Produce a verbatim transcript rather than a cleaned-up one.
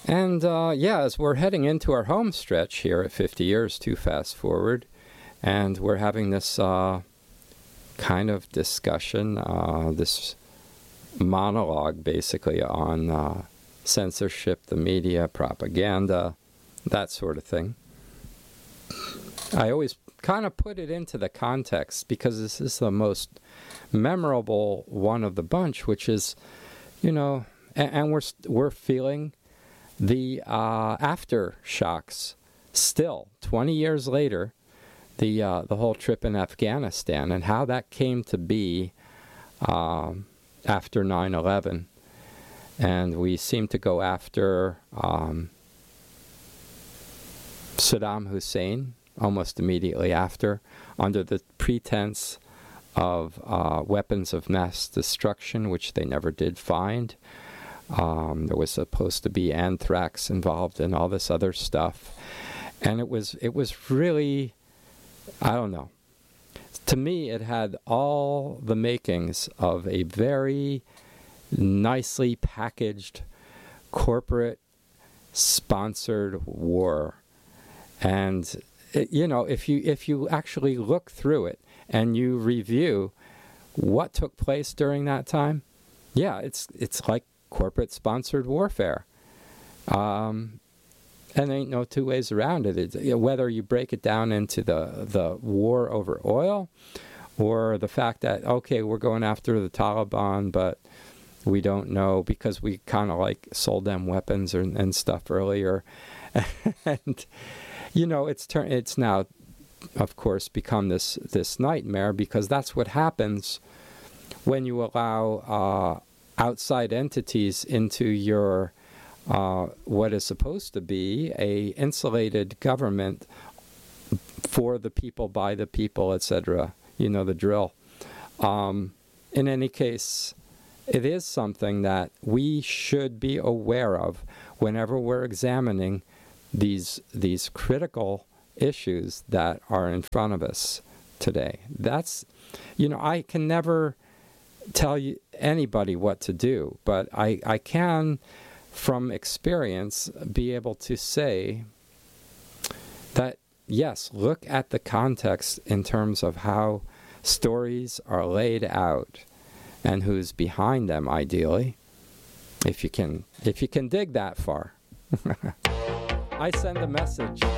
And uh, yeah, as we're heading into our home stretch here at fifty years to Fast Forward, and we're having this uh, kind of discussion, uh, this monologue basically on uh, censorship, the media, propaganda, that sort of thing. I always kind of put it into the context because this is the most memorable one of the bunch, which is, you know, and, and we're we're feeling the uh, aftershocks still, twenty years later, the uh, the whole trip in Afghanistan and how that came to be um, after nine eleven. And we seem to go after um, Saddam Hussein almost immediately after, under the pretense of uh, weapons of mass destruction, which they never did find. Um, there was supposed to be anthrax involved and all this other stuff. And it was it was really, I don't know. To me, it had all the makings of a very nicely packaged corporate sponsored war. And, it, you know, if you if you actually look through it and you review what took place during that time, yeah, it's it's like corporate-sponsored warfare. Um, and there ain't no two ways around it. It's, you know, whether you break it down into the, the war over oil or the fact that, okay, we're going after the Taliban, but we don't know because we kind of like sold them weapons or, and stuff earlier. And, you know, it's turn, it's now, of course, become this, this nightmare because that's what happens when you allow uh, outside entities into your uh, what is supposed to be a insulated government for the people, by the people, et cetera. You know the drill. Um, in any case, it is something that we should be aware of whenever we're examining these these critical issues that are in front of us today. That's, you know, I can never tell you anybody what to do, but I, I can, from experience, be able to say that, yes, look at the context in terms of how stories are laid out and who's behind them, ideally, if you can, if you can dig that far. I send a message